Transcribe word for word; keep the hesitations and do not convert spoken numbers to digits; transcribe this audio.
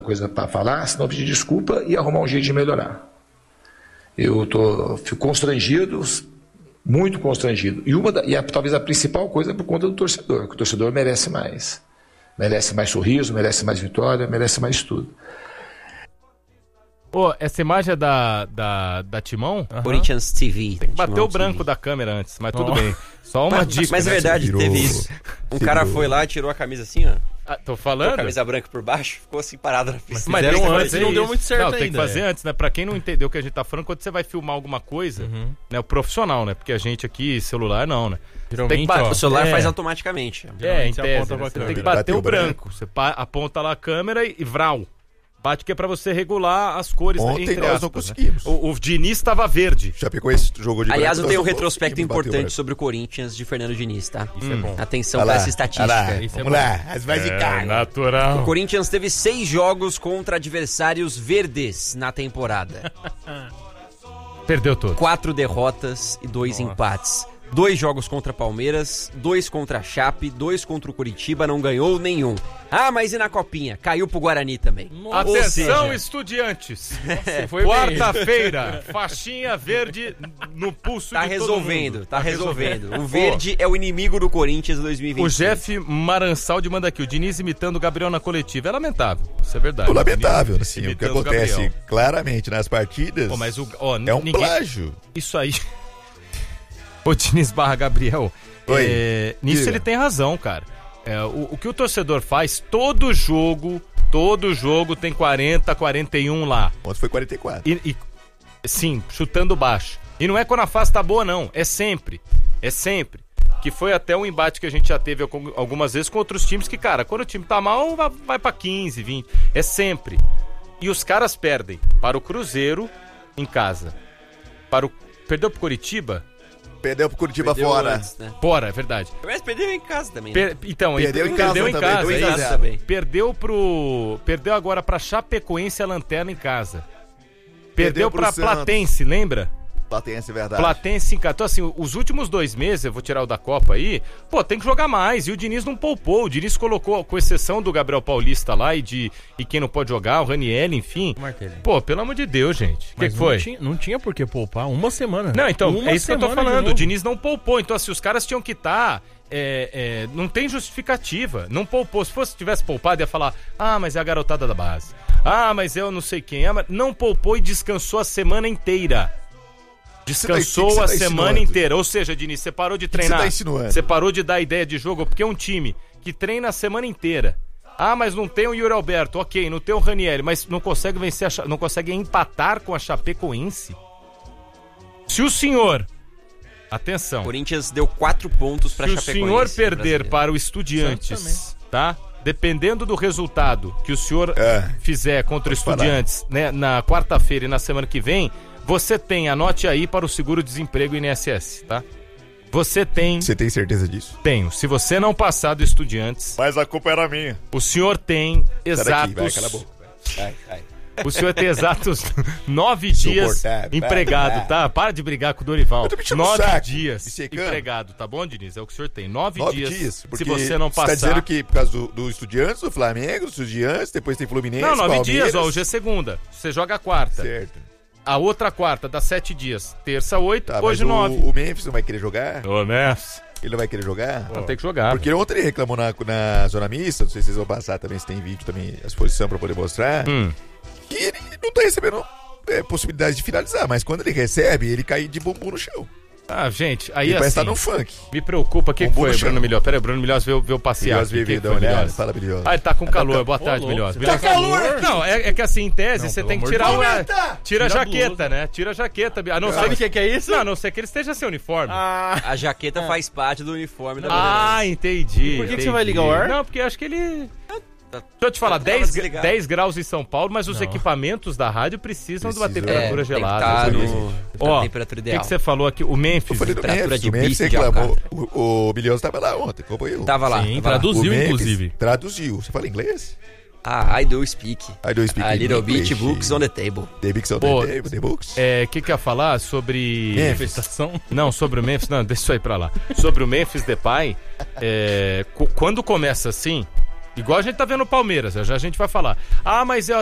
coisa para falar, senão pedir desculpa e arrumar um jeito de melhorar. Eu tô, fico constrangido, muito constrangido. E, uma da, e a, talvez a principal coisa é por conta do torcedor, que o torcedor merece mais. Merece mais sorriso, merece mais vitória, merece mais tudo. Pô, essa imagem é da, da, da Timão? Uhum. Corinthians T V. Tem que bater o branco T V da câmera antes, mas tudo oh. bem. Só uma mas, dica. Mas é verdade, virou, teve isso. Um cara virou. foi lá e tirou a camisa assim, ó. Ah, tô falando? Com a camisa branca por baixo, ficou assim parado na pista. Mas, mas fizeram antes e não deu muito certo não, ainda. Tem que fazer é. antes, né? Pra quem não entendeu o que a gente tá falando, quando você vai filmar alguma coisa, uhum. né? O profissional, né? Porque a gente aqui, celular, não, né? Tem que ó, o celular é. faz automaticamente. É, em tese, né? Você tem que bater o branco. branco. Você aponta lá a câmera e, e vral. Bate que é pra você regular as cores. Ontem entre nós aspas, não conseguimos. Né? O, o Diniz estava verde. Já pegou esse jogo de Aliás, eu tenho um retrospecto importante sobre o Corinthians de Fernando Diniz, tá? Isso hum. é bom. Atenção pra essa estatística. Lá, Isso vamos é lá, as vai de cara. Natural. O Corinthians teve seis jogos contra adversários verdes na temporada. Perdeu todos. Quatro derrotas e dois Nossa. empates. Dois jogos contra Palmeiras, dois contra a Chape, dois contra o Curitiba, não ganhou nenhum. Ah, mas e na Copinha? Caiu pro Guarani também. Nossa. Atenção, seja... estudiantes. Quarta-feira, faixinha verde no pulso tá de resolvendo, todo mundo. Tá, tá resolvendo, resolvendo. O verde oh. é o inimigo do Corinthians em dois mil e vinte e seis. O Jeff Marançaldi manda aqui, o Diniz imitando o Gabriel na coletiva. É lamentável, isso é verdade. O lamentável, assim, o que acontece o claramente nas partidas oh, mas o, oh, é um ninguém... plágio. Isso aí... Ô, Diniz barra Gabriel, Oi, é, nisso ele tem razão, cara. É, o, o que o torcedor faz, todo jogo, todo jogo tem quarenta, quarenta e um lá. Ontem foi quarenta e quatro. E, e, sim, chutando baixo. E não é quando a fase tá boa, não. É sempre. É sempre. Que foi até um embate que a gente já teve algumas vezes com outros times que, cara, quando o time tá mal, vai, vai pra quinze, vinte. É sempre. E os caras perdem para o Cruzeiro em casa. Para o... Perdeu pro Curitiba... Perdeu pro Curitiba perdeu fora. Antes, né? Fora, é verdade. Mas perdeu em casa também. Per... Então, perdeu em casa, perdeu em também, casa, dois é a zero. Também. Perdeu pro perdeu agora pra Chapecoense a Lanterna em casa. Perdeu, perdeu pra Platense, lembra? Platense, verdade. Platense em casa. Então, assim, os últimos dois meses, eu vou tirar o da Copa aí, pô, tem que jogar mais. E o Diniz não poupou. O Diniz colocou, com exceção do Gabriel Paulista lá e de e quem não pode jogar, o Raniel, enfim. Marquelli. Pô, pelo amor de Deus, gente. O que, que foi? Não tinha, não tinha por que poupar. Uma semana. Não, então, uma é isso que eu tô falando. O Diniz não poupou. Então, assim, os caras tinham que estar... Tá, é, é, não tem justificativa. Não poupou. Se fosse tivesse poupado, ia falar, ah, mas é a garotada da base. Ah, mas eu não sei quem é. Mas não poupou e descansou a semana inteira. Descansou que que a tá semana inteira. Ou seja, Diniz, você parou de treinar. Que que você, tá você parou de dar ideia de jogo, porque é um time que treina a semana inteira. Ah, mas não tem o Yuri Alberto. Ok, não tem o Raniel, mas não consegue vencer, a, não consegue empatar com a Chapecoense. Se o senhor... Atenção. O Corinthians deu quatro pontos pra Chapecoense. Se o senhor perder para o Estudiantes, tá? Dependendo do resultado que o senhor é, fizer contra o Estudiantes, né, na quarta-feira e na semana que vem... Você tem, anote aí para o seguro-desemprego I N S S, tá? Você tem... Você tem certeza disso? Tenho. Se você não passar do Estudiantes... Mas a culpa era minha. O senhor tem exatos... Aqui, vai, cala a boca. Vai, vai. O senhor tem exatos nove dias empregado, tá? Para de brigar com o Dorival. Nove saco, dias empregado, tá bom, Diniz? É o que o senhor tem. Nove, Nove dias, dias. Se você não passar... Você tá dizendo que por causa do, do Estudiantes, do Flamengo, do Estudiantes, depois tem Fluminense, Não, nove Palmeiras. dias, ó. Hoje é segunda. Você joga a quarta. Certo. A outra quarta dá sete dias. Terça, oito, tá, hoje o, nove. O Memphis não vai querer jogar? O Memphis. Ele não vai querer jogar? Não, tem que jogar. Porque velho. Ontem ele reclamou na, na zona mista, não sei se vocês vão passar também, se tem vídeo também, a exposição pra poder mostrar, hum. que ele não tá recebendo é, possibilidade de finalizar, mas quando ele recebe, ele cai de bumbum no chão. Ah, gente, aí ele assim... Ele estar no funk. Me preocupa, o que, que foi, Bruno Milhões? Pera aí, Bruno Milhões veio, veio passear. Milhões veio dar uma olhada, fala Milhões. Ah, ele tá com calor, tá, boa tarde, Milhões. Tá calor? Não, é, é que assim, em tese, não, você tem que tirar uma... Tira, tira a jaqueta, a né? Tira a jaqueta. A não Sabe ser o que, que é isso? Não, a não ser que ele esteja sem uniforme. Ah. A jaqueta ah. faz parte do uniforme da Ah, Brasil. entendi. E por que, entendi. que você vai ligar o ar? Não, porque acho que ele... Deixa eu te falar, dez, dez graus em São Paulo, mas os não. equipamentos da rádio precisam Precisa. de uma temperatura é, gelada. Tem que tá no... Ó, temperatura ideal. O que, que você falou aqui? O Memphis. Eu falei do temperatura Memphis, de o Memphis bife reclamou. O, o Milhões tava lá ontem, acompanhou. Tava lá. Sim, tava traduziu, lá. inclusive. Traduziu. Você fala inglês? Ah, I do speak. I do speak A little bit English. books on the table. The books on the Pô, table, the books. É, o que que eu ia falar sobre... Memphis. Não, sobre o Memphis, não, deixa isso aí pra lá. Sobre o Memphis Depay, é, quando começa assim... Igual a gente tá vendo o Palmeiras, já a gente vai falar. Ah, mas é